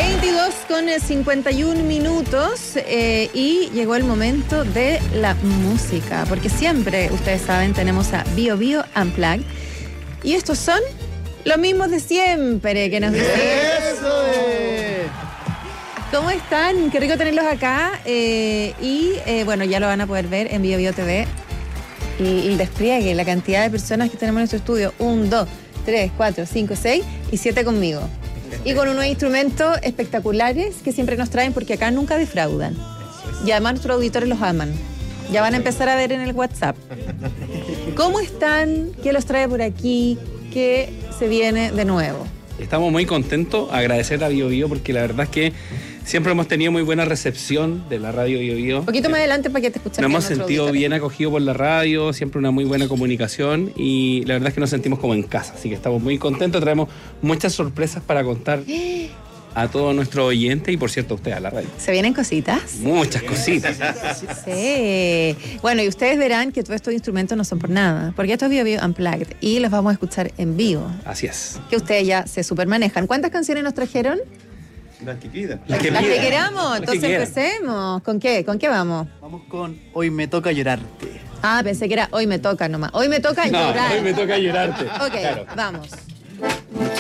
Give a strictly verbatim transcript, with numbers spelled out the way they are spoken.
veintidós con cincuenta y un minutos eh, y llegó el momento de la música, porque siempre, ustedes saben, tenemos a Bio Bio Unplugged y estos son los mismos de siempre que nos dicen. ¡Eso es! ¿Cómo están? Qué rico tenerlos acá eh, y eh, bueno, ya lo van a poder ver en Bio Bio T V. Y el despliegue, la cantidad de personas que tenemos en nuestro estudio, un, dos, tres, cuatro, cinco, seis y siete conmigo. Y con unos instrumentos espectaculares que siempre nos traen porque acá nunca defraudan. Y además nuestros auditores los aman. Ya van a empezar a ver en el WhatsApp. ¿Cómo están? ¿Qué los trae por aquí? ¿Qué se viene de nuevo? Estamos muy contentos, agradecer a Bio Bio porque la verdad es que siempre hemos tenido muy buena recepción de la radio Bio Bio. Un poquito más adelante para que te escuchen. Nos hemos sentido auditorio. bien acogidos por la radio, siempre una muy buena comunicación y la verdad es que nos sentimos como en casa, así que estamos muy contentos, traemos muchas sorpresas para contar a todos nuestros oyentes y por cierto a ustedes, a la radio. ¿Se vienen cositas? Muchas cositas. Sí. Bueno, y ustedes verán que todos estos instrumentos no son por nada, porque esto es Bio Bio Unplugged y los vamos a escuchar en vivo. Así es. Que ustedes ya se supermanejan. ¿Cuántas canciones nos trajeron? Las que quieran. Las que, Las que queramos. Entonces que empecemos. ¿Con qué? ¿Con qué vamos? Vamos con Hoy me toca llorarte. Ah, pensé que era Hoy me toca nomás. Hoy me toca no, llorar. Hoy me toca llorarte. Ok, claro. vamos.